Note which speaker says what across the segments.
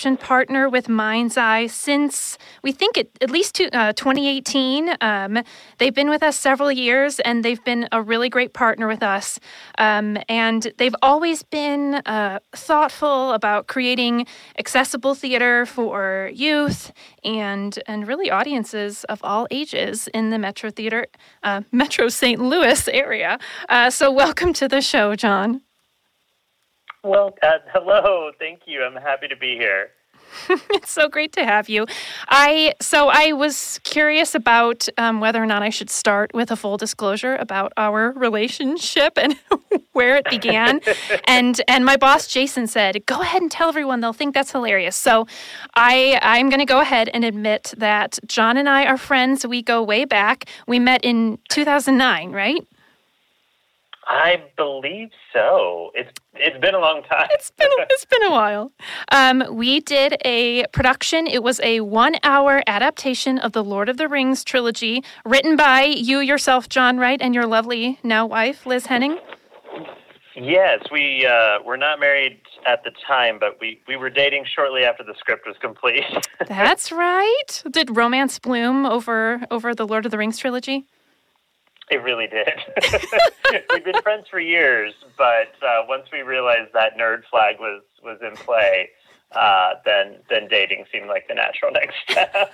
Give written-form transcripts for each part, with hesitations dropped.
Speaker 1: partner with Mind's Eye since we think at least 2018. They've been with us several years, and they've been a really great partner with us. And they've always been thoughtful about creating accessible theater for youth and really audiences of all ages in the Metro St. Louis area. So welcome to the show, John.
Speaker 2: Well, hello. Thank you. I'm happy to be here.
Speaker 1: It's so great to have you. I was curious about whether or not I should start with a full disclosure about our relationship and where it began. and my boss, Jason, said, go ahead and tell everyone. They'll think that's hilarious. So I'm going to go ahead and admit that John and I are friends. We go way back. We met in 2009, right?
Speaker 2: I believe so. It's been a long time.
Speaker 1: It's been a while. We did a production. It was a 1-hour adaptation of the Lord of the Rings trilogy, written by you yourself, John Wright, and your lovely now wife, Liz Henning.
Speaker 2: Yes, we were not married at the time, but we were dating shortly after the script was complete.
Speaker 1: That's right. Did romance bloom over the Lord of the Rings trilogy?
Speaker 2: It really did. We've been friends for years, but once we realized that nerd flag was in play, then dating seemed like the natural next step.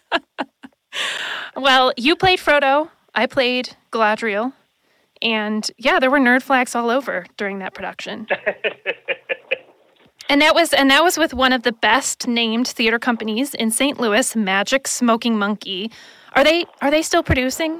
Speaker 1: Well, you played Frodo, I played Galadriel, and yeah, there were nerd flags all over during that production. And that was with one of the best named theater companies in St. Louis, Magic Smoking Monkey. Are they still producing?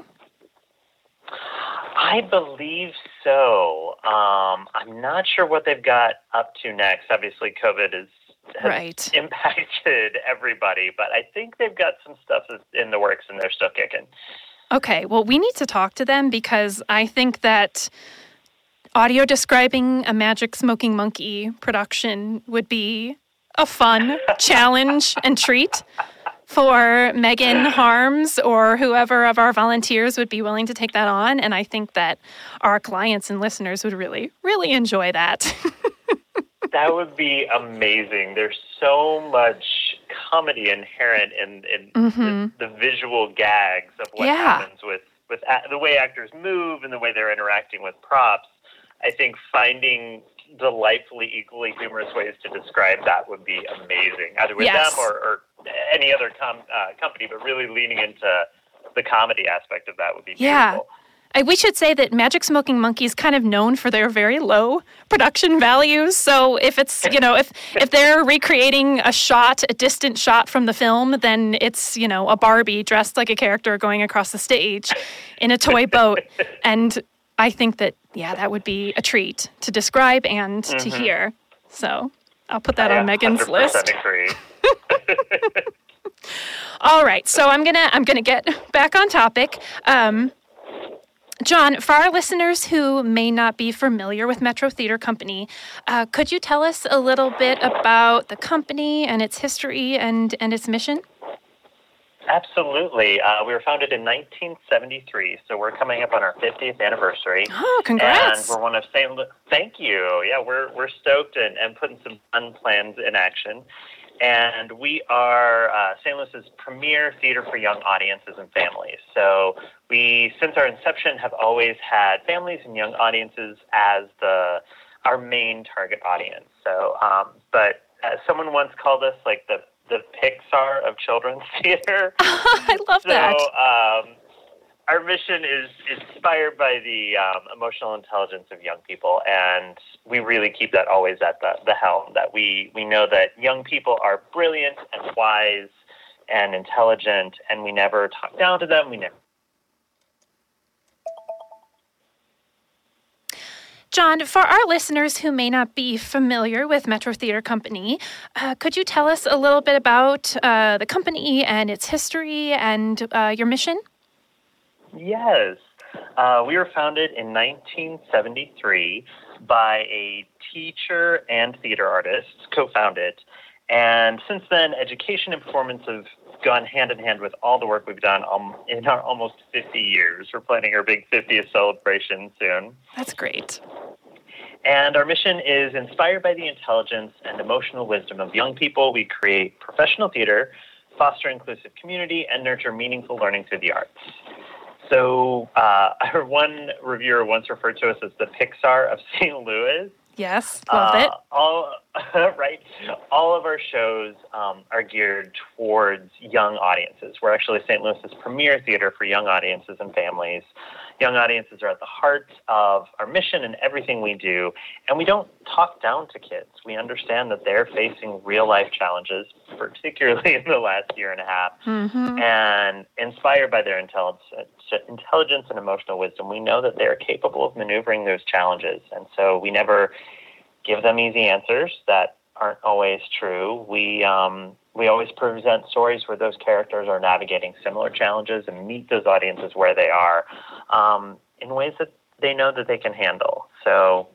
Speaker 2: I believe so. I'm not sure what they've got up to next. Obviously, COVID has impacted everybody, but I think they've got some stuff in the works and they're still kicking.
Speaker 1: Okay, well, we need to talk to them because I think that audio describing a Magic Smoking Monkey production would be a fun challenge and treat for Megan Harms or whoever of our volunteers would be willing to take that on. And I think that our clients and listeners would really, really enjoy that.
Speaker 2: That would be amazing. There's so much comedy inherent in the visual gags of what happens with the way actors move and the way they're interacting with props. I think finding delightfully equally humorous ways to describe that would be amazing, either with them or any other company, but really leaning into the comedy aspect of that would be beautiful.
Speaker 1: We should say that Magic Smoking Monkey is kind of known for their very low production values. So if it's, if they're recreating a distant shot from the film, then it's, a Barbie dressed like a character going across the stage in a toy boat. And I think that, that would be a treat to describe and to hear. So I'll put that on Megan's list.
Speaker 2: Agree.
Speaker 1: All right, so I'm gonna get back on topic. John, for our listeners who may not be familiar with Metro Theater Company, could you tell us a little bit about the company and its history and its mission?
Speaker 2: Absolutely. We were founded in 1973, so we're coming up on our 50th anniversary.
Speaker 1: Oh, congrats.
Speaker 2: And we're one of St. Louis. Thank you. Yeah, we're stoked and putting some fun plans in action. And we are St. Louis's premier theater for young audiences and families. So we, since our inception, have always had families and young audiences as our main target audience. So, but someone once called us like the Pixar of children's theater.
Speaker 1: I love that.
Speaker 2: So our mission is inspired by the emotional intelligence of young people, and we really keep that always at the helm, that we know that young people are brilliant and wise and intelligent, and we never talk down to them.
Speaker 1: John, for our listeners who may not be familiar with Metro Theater Company, could you tell us a little bit about the company and its history and your mission?
Speaker 2: Yes. We were founded in 1973 by a teacher and theater artist, co-founded. And since then, education and performance have gone hand in hand with all the work we've done in our almost 50 years. We're planning our big 50th celebration soon.
Speaker 1: That's great.
Speaker 2: And our mission is inspired by the intelligence and emotional wisdom of young people. We create professional theater, foster inclusive community, and nurture meaningful learning through the arts. So I heard one reviewer once referred to us as the Pixar of St. Louis.
Speaker 1: Yes, love it.
Speaker 2: Right. All of our shows are geared towards young audiences. We're actually St. Louis's premier theater for young audiences and families. Young audiences are at the heart of our mission and everything we do, and we don't talk down to kids. We understand that they're facing real-life challenges, particularly in the last year and a half, and inspired by their intelligence and emotional wisdom, we know that they're capable of maneuvering those challenges, and so we never give them easy answers that aren't always true. We always present stories where those characters are navigating similar challenges and meet those audiences where they are in ways that they know that they can handle. So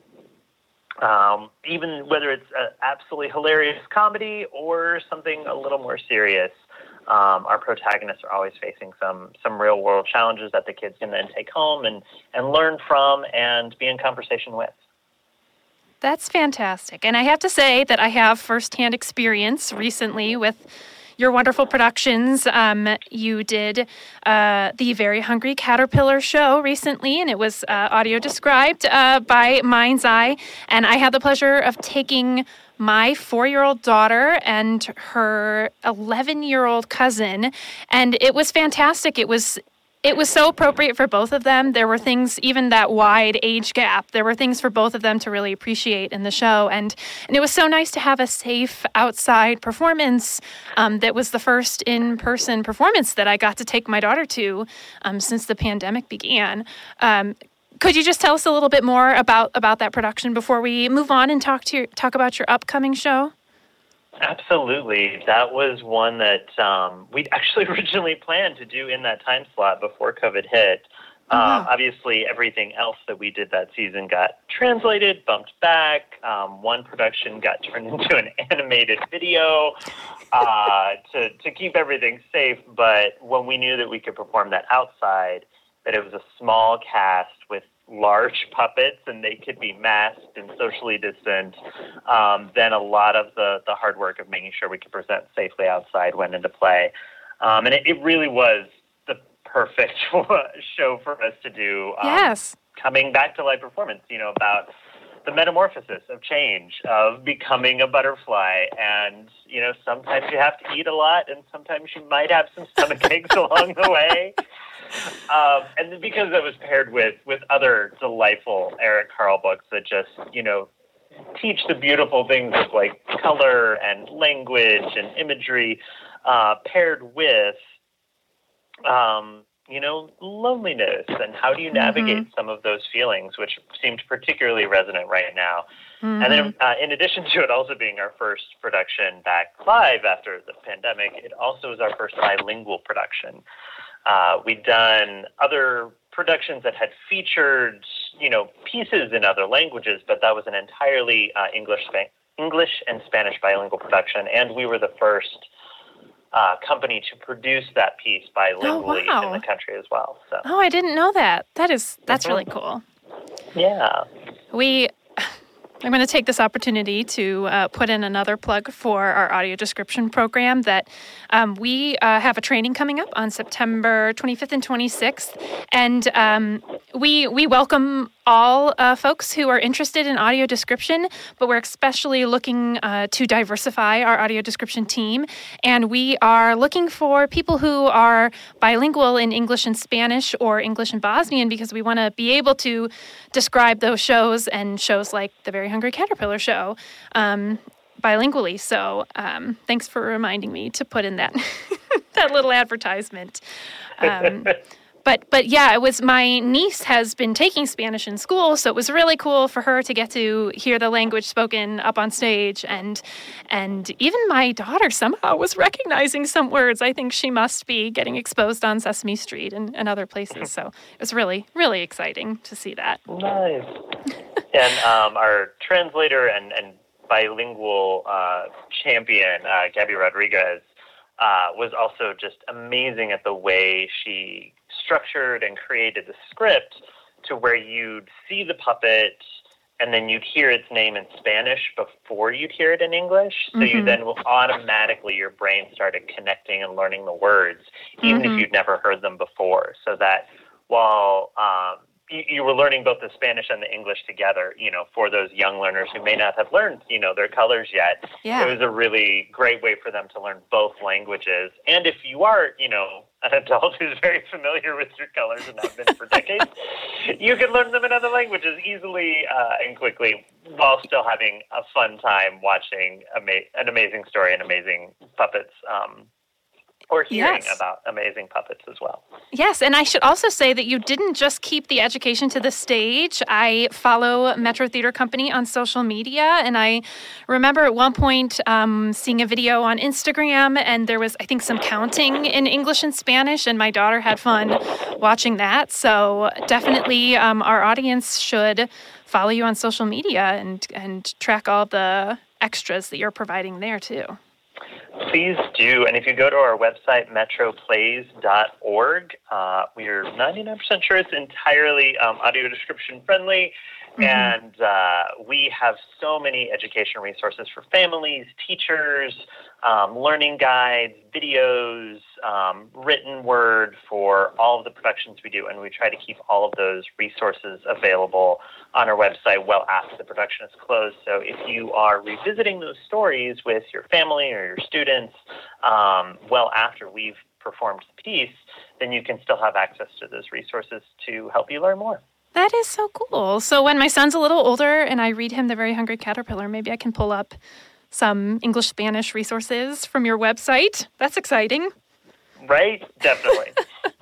Speaker 2: even whether it's an absolutely hilarious comedy or something a little more serious, our protagonists are always facing some real-world challenges that the kids can then take home and learn from and be in conversation with.
Speaker 1: That's fantastic. And I have to say that I have firsthand experience recently with your wonderful productions. You did the Very Hungry Caterpillar show recently, and it was audio described by Mind's Eye. And I had the pleasure of taking my 4-year-old daughter and her 11-year-old cousin, and it was fantastic. It was so appropriate for both of them. There were things, even that wide age gap, there were things for both of them to really appreciate in the show. And it was so nice to have a safe outside performance that was the first in-person performance that I got to take my daughter to since the pandemic began. Could you just tell us a little bit more about that production before we move on and talk about your upcoming show?
Speaker 2: Absolutely. That was one that we'd actually originally planned to do in that time slot before COVID hit. Obviously, everything else that we did that season got translated, bumped back. One production got turned into an animated video to keep everything safe. But when we knew that we could perform that outside, that it was a small cast with large puppets and they could be masked and socially distant, then a lot of the hard work of making sure we could present safely outside went into play. And it really was the perfect show for us to do.
Speaker 1: Yes.
Speaker 2: Coming back to live performance, about the metamorphosis of change, of becoming a butterfly. And, sometimes you have to eat a lot and sometimes you might have some stomach aches along the way. And because that was paired with other delightful Eric Carle books that just, teach the beautiful things of like color and language and imagery, paired with, loneliness and how do you navigate some of those feelings, which seemed particularly resonant right now. And then in addition to it also being our first production back live after the pandemic, it also was our first bilingual production. We'd done other productions that had featured, pieces in other languages, but that was an entirely English and Spanish bilingual production, and we were the first company to produce that piece bilingually in the country as well. So.
Speaker 1: Oh, I didn't know that. That's really cool.
Speaker 2: Yeah.
Speaker 1: I'm going to take this opportunity to put in another plug for our audio description program that we have a training coming up on September 25th and 26th. And we welcome all folks who are interested in audio description, but we're especially looking to diversify our audio description team. And we are looking for people who are bilingual in English and Spanish or English and Bosnian because we want to be able to describe those shows and shows like the Very Hungry Caterpillar show bilingually. So thanks for reminding me to put in that that little advertisement. But yeah, it was my niece has been taking Spanish in school, so it was really cool for her to get to hear the language spoken up on stage, and even my daughter somehow was recognizing some words. I think she must be getting exposed on Sesame Street and other places. So it was really, really exciting to see that.
Speaker 2: Nice. And our translator and bilingual champion, Gabby Rodriguez, was also just amazing at the way she structured and created the script to where you'd see the puppet and then you'd hear its name in Spanish before you'd hear it in English. So you then will automatically, your brain started connecting and learning the words, even if you'd never heard them before. So that while you were learning both the Spanish and the English together, for those young learners who may not have learned, their colors yet, it was a really great way for them to learn both languages. And if you are, an adult who's very familiar with your colors and have been for decades, you can learn them in other languages easily and quickly while still having a fun time watching an amazing story and amazing puppets, or hearing about amazing puppets as well.
Speaker 1: Yes, and I should also say that you didn't just keep the education to the stage. I follow Metro Theater Company on social media, and I remember at one point seeing a video on Instagram, and there was, I think, some counting in English and Spanish, and my daughter had fun watching that. So definitely our audience should follow you on social media and track all the extras that you're providing there, too.
Speaker 2: Please do. And if you go to our website, metroplays.org, we are 99% sure it's entirely audio description friendly. And we have so many education resources for families, teachers, learning guides, videos, written word for all of the productions we do. And we try to keep all of those resources available on our website well after the production is closed. So if you are revisiting those stories with your family or your students well after we've performed the piece, then you can still have access to those resources to help you learn more.
Speaker 1: That is so cool. So when my son's a little older and I read him The Very Hungry Caterpillar, maybe I can pull up some English-Spanish resources from your website. That's exciting.
Speaker 2: Right? Definitely.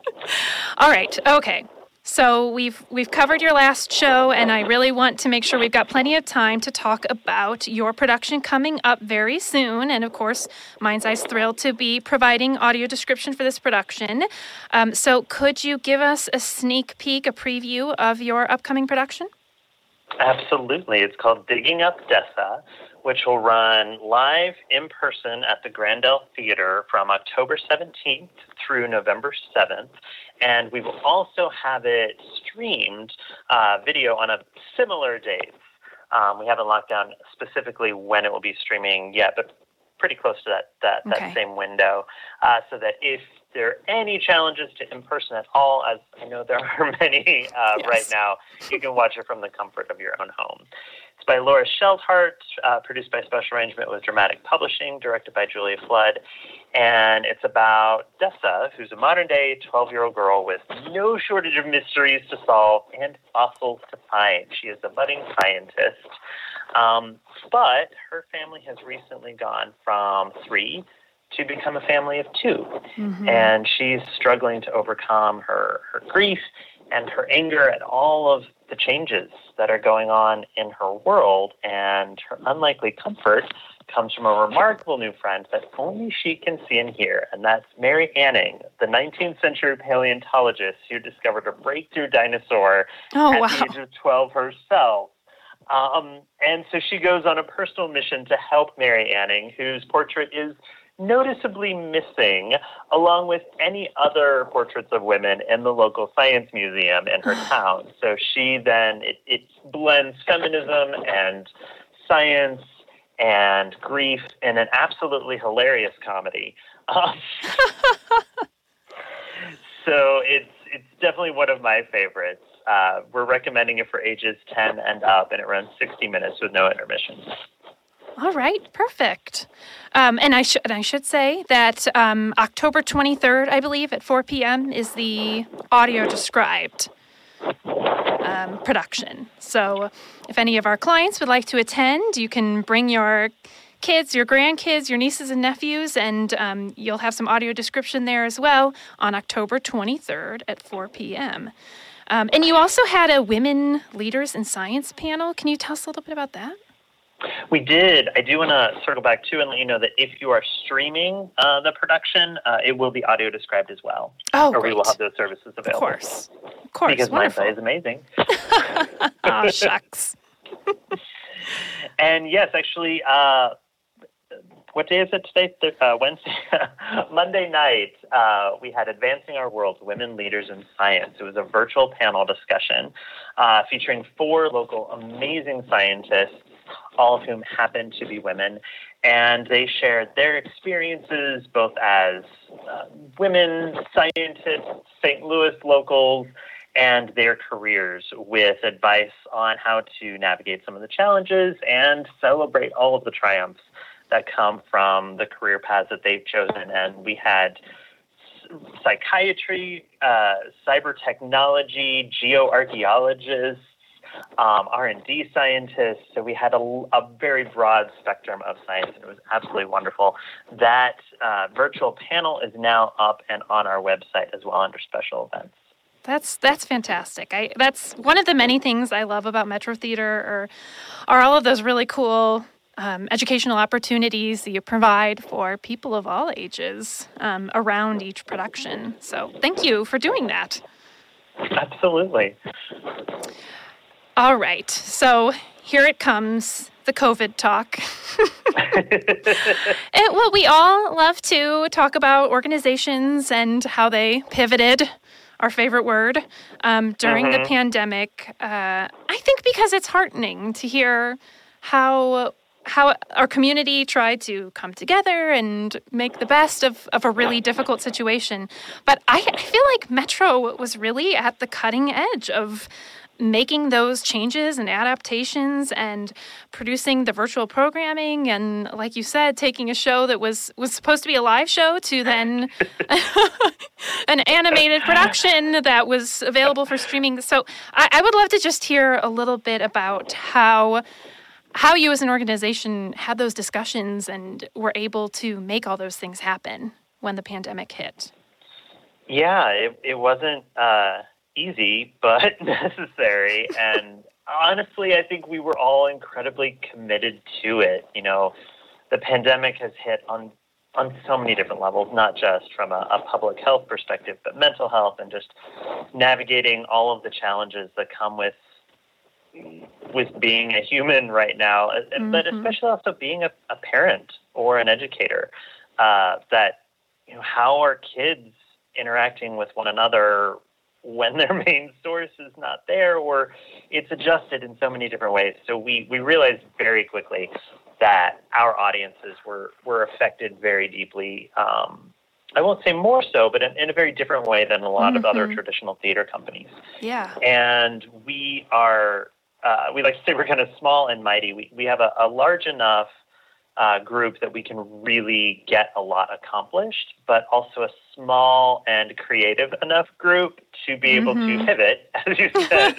Speaker 1: All right. Okay. So we've covered your last show, and I really want to make sure we've got plenty of time to talk about your production coming up very soon. And of course, Mind's Eye's thrilled to be providing audio description for this production. So could you give us a sneak peek, a preview of your upcoming production?
Speaker 2: Absolutely. It's called Digging Up Dessa, which will run live in person at the Grandel Theater from October 17th through November 7th. And we will also have it streamed video on a similar date. We haven't locked down specifically when it will be streaming yet, but pretty close to that same window. So that if there are any challenges to in-person at all, as I know there are many right now, you can watch it from the comfort of your own home. It's by Laura Sheldhart, produced by Special Arrangement with Dramatic Publishing, directed by Julia Flood. And it's about Dessa, who's a modern-day 12-year-old girl with no shortage of mysteries to solve and fossils to find. She is a budding scientist. But her family has recently gone from 3 to become a family of 2. And she's struggling to overcome her grief and her anger at all of the changes that are going on in her world. And her unlikely comfort comes from a remarkable new friend that only she can see and hear, and that's Mary Anning, the 19th century paleontologist who discovered a breakthrough dinosaur the age of 12 herself. And so she goes on a personal mission to help Mary Anning, whose portrait is noticeably missing, along with any other portraits of women in the local science museum in her town. So she then, it blends feminism and science and grief in an absolutely hilarious comedy. So it's definitely one of my favorites. We're recommending it for ages 10 and up, and it runs 60 minutes with no intermissions.
Speaker 1: All right, perfect. And I should say that October 23rd, I believe, at 4 p.m. is the audio described production. So if any of our clients would like to attend, you can bring your kids, your grandkids, your nieces and nephews, and you'll have some audio description there as well on October 23rd at 4 p.m. And you also had a Women Leaders in Science panel. Can you tell us a little bit about that?
Speaker 2: We did. I do want to circle back, too, and let you know that if you are streaming the production, it will be audio described as well.
Speaker 1: Oh,
Speaker 2: or
Speaker 1: great.
Speaker 2: we will have those services available.
Speaker 1: Of course.
Speaker 2: Because
Speaker 1: Mind's
Speaker 2: Eye is amazing.
Speaker 1: Oh, shucks.
Speaker 2: And yes, actually, what day is it today? Wednesday? Monday night, we had Advancing Our World, Women Leaders in Science. It was a virtual panel discussion featuring 4 local amazing scientists, all of whom happen to be women. And they shared their experiences both as women scientists, St. Louis locals, and their careers with advice on how to navigate some of the challenges and celebrate all of the triumphs that come from the career paths that they've chosen. And we had psychiatry, cyber technology, geoarchaeologists, R&D scientists. So we had a very broad spectrum of science, and it was absolutely wonderful. That virtual panel is now up and on our website as well under special events.
Speaker 1: That's fantastic. That's one of the many things I love about Metro Theater are all of those really cool educational opportunities that you provide for people of all ages around each production. So thank you for doing that.
Speaker 2: Absolutely.
Speaker 1: All right. So here it comes, the COVID talk. Well, we all love to talk about organizations and how they pivoted, our favorite word, during the pandemic. I think because it's heartening to hear how our community tried to come together and make the best of a really difficult situation. But I feel like Metro was really at the cutting edge of making those changes and adaptations and producing the virtual programming and, like you said, taking a show that was supposed to be a live show to then an animated production that was available for streaming. So I would love to just hear a little bit about how you as an organization had those discussions and were able to make all those things happen when the pandemic hit.
Speaker 2: Yeah, it wasn't easy, but necessary. And honestly, I think we were all incredibly committed to it. You know, the pandemic has hit on so many different levels, not just from a public health perspective, but mental health and just navigating all of the challenges that come with being a human right now, but especially also being a parent or an educator, that, you know, how are kids interacting with one another when their main source is not there, or it's adjusted in so many different ways. So we realized very quickly that our audiences were affected very deeply. I won't say more so, but in a very different way than a lot of other traditional theater companies.
Speaker 1: Yeah.
Speaker 2: And we are, we like to say we're kind of small and mighty. We have a large enough group that we can really get a lot accomplished, but also a small and creative enough group to be able to pivot, as you said,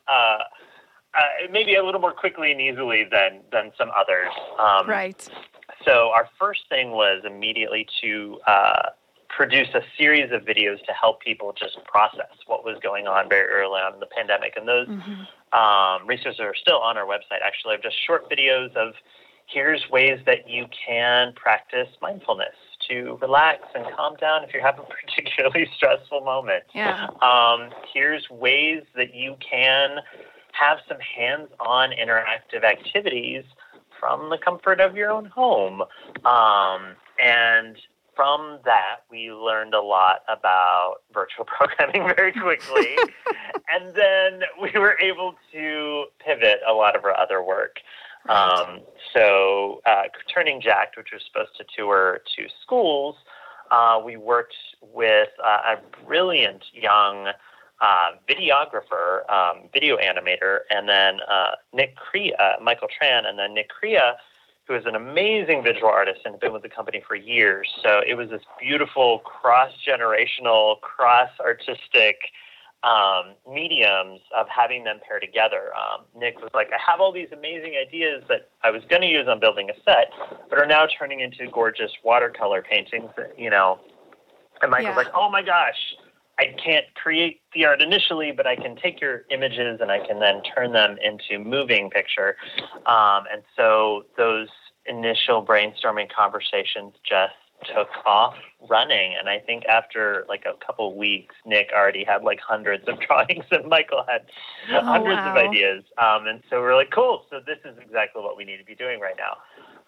Speaker 2: maybe a little more quickly and easily than some others.
Speaker 1: Right.
Speaker 2: So our first thing was immediately to produce a series of videos to help people just process what was going on very early on in the pandemic. And those resources are still on our website, actually, of just short videos of here's ways that you can practice mindfulness to relax and calm down if you're having a particularly stressful moment.
Speaker 1: Yeah.
Speaker 2: Here's ways that you can have some hands-on interactive activities from the comfort of your own home. And from that, we learned a lot about virtual programming very quickly. And then we were able to pivot a lot of our other work.
Speaker 1: Right.
Speaker 2: So Turning Jacked, which was supposed to tour to schools, we worked with a brilliant young videographer, video animator, and then Nick Crea, Michael Tran, and then Nick Crea, who is an amazing visual artist and had been with the company for years. So it was this beautiful cross-generational, cross-artistic mediums of having them pair together. Nick was like, I have all these amazing ideas that I was going to use on building a set, but are now turning into gorgeous watercolor paintings, you know. And Michael's like, oh my gosh, I can't create the art initially, but I can take your images and I can then turn them into moving picture. And so those initial brainstorming conversations just took off running. And I think after like a couple of weeks, Nick already had like hundreds of drawings and Michael had hundreds of ideas. And so we're like, cool. So this is exactly what we need to be doing right now.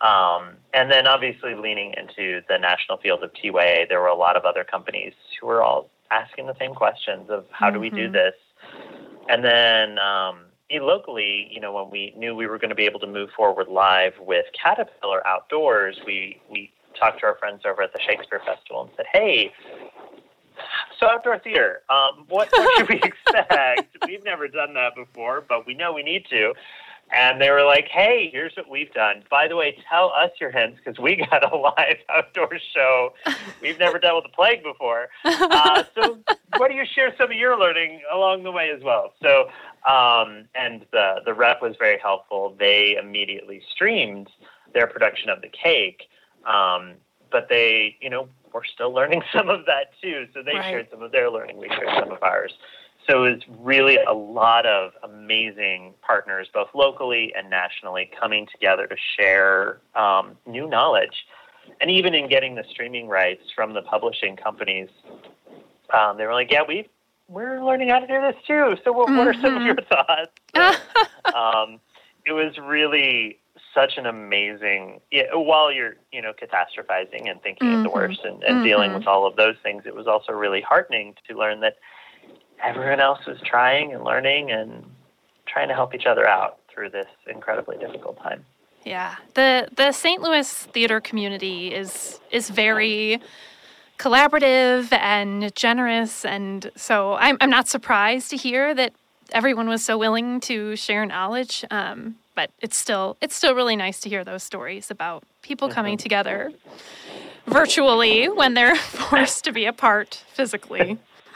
Speaker 2: And then obviously leaning into the national field of TYA, there were a lot of other companies who were all asking the same questions of how do we do this? And then locally, when we knew we were going to be able to move forward live with Caterpillar Outdoors, we talked to our friends over at the Shakespeare Festival and said, hey, so outdoor theater, what should we expect? We've never done that before, but we know we need to. And they were like, hey, here's what we've done. By the way, tell us your hints because we got a live outdoor show. We've never dealt with the plague before. So why don't you share some of your learning along the way as well? So, and the rep was very helpful. They immediately streamed their production of the cake. But they, we're still learning some of that too. So they shared some of their learning. We shared some of ours. So it was really a lot of amazing partners, both locally and nationally, coming together to share new knowledge. And even in getting the streaming rights from the publishing companies, they were like, yeah, we're learning how to do this too. So what are some of your thoughts? So, it was really such an amazing, while you're, catastrophizing and thinking of the worst and dealing with all of those things, it was also really heartening to learn that everyone else was trying and learning and trying to help each other out through this incredibly difficult time.
Speaker 1: Yeah. The St. Louis theater community is very collaborative and generous, and so I'm not surprised to hear that everyone was so willing to share knowledge. But it's still really nice to hear those stories about people coming together virtually when they're forced to be apart physically.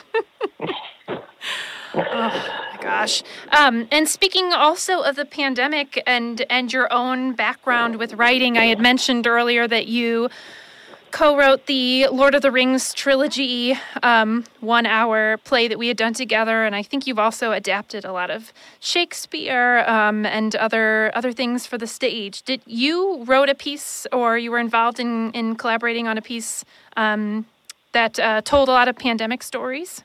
Speaker 1: Oh my gosh. And speaking also of the pandemic and your own background with writing, I had mentioned earlier that you co-wrote the Lord of the Rings trilogy, 1-hour play that we had done together, and I think you've also adapted a lot of Shakespeare and other things for the stage. Did you wrote a piece, or you were involved in collaborating on a piece that told a lot of pandemic stories?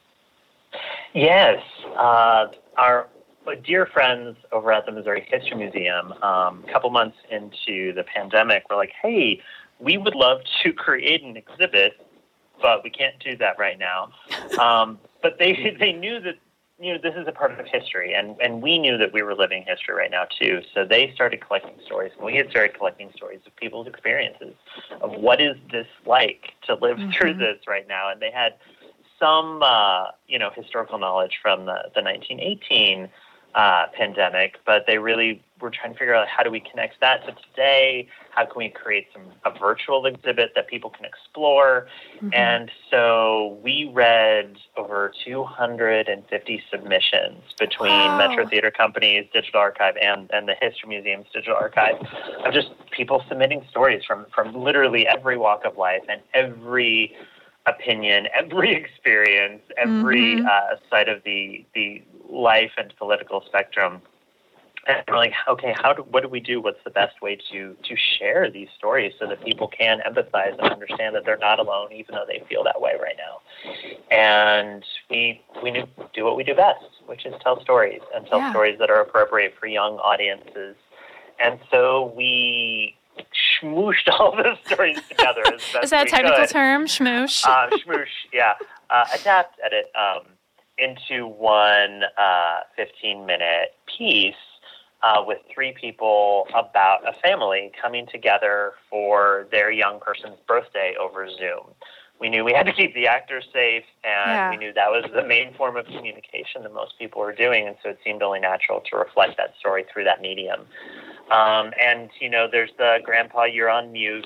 Speaker 2: Yes. Our dear friends over at the Missouri History Museum, a couple months into the pandemic, were like, hey, we would love to create an exhibit, but we can't do that right now. But they knew that, this is a part of history, and we knew that we were living history right now too. So they started collecting stories, and we had started collecting stories of people's experiences of what is this like to live through this right now. And they had some, historical knowledge from the 1918 pandemic, but they really were trying to figure out how do we connect that to today? How can we create a virtual exhibit that people can explore? And so we read over 250 submissions between Metro Theater Company's Digital Archive and the History Museum's Digital Archive of just people submitting stories from literally every walk of life and every opinion, every experience, every side of the life and political spectrum. And we're like, okay, what do we do? What's the best way to share these stories so that people can empathize and understand that they're not alone, even though they feel that way right now? And we do what we do best, which is tell stories and tell stories that are appropriate for young audiences. And so we schmooshed all those stories together as best
Speaker 1: Is that a technical
Speaker 2: could.
Speaker 1: Term? Schmoosh?
Speaker 2: Schmoosh, yeah. Adapt, edit into one 15-minute piece with three people about a family coming together for their young person's birthday over Zoom. We knew we had to keep the actors safe, and we knew that was the main form of communication that most people were doing, and so it seemed only natural to reflect that story through that medium. And, there's the grandpa, you're on mute,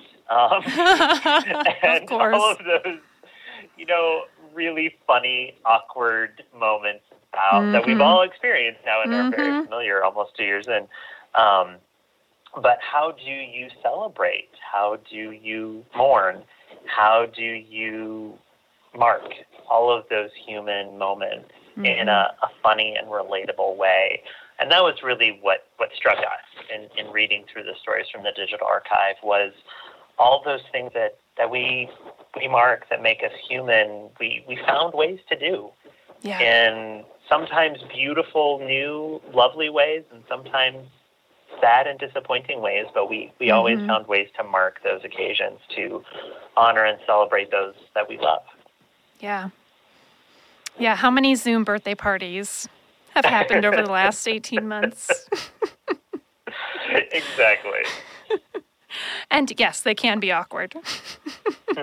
Speaker 2: and
Speaker 1: of course.
Speaker 2: all of those, really funny, awkward moments that we've all experienced now and are very familiar almost 2 years in. But how do you celebrate? How do you mourn? How do you mark all of those human moments in a funny and relatable way? And that was really what struck us in reading through the stories from the Digital Archive was all those things that we mark that make us human, we found ways to do in sometimes beautiful, new, lovely ways, and sometimes sad and disappointing ways, but we always found ways to mark those occasions to honor and celebrate those that we love.
Speaker 1: Yeah. Yeah, how many Zoom birthday parties have happened over the last 18 months?
Speaker 2: Exactly.
Speaker 1: And yes, they can be awkward.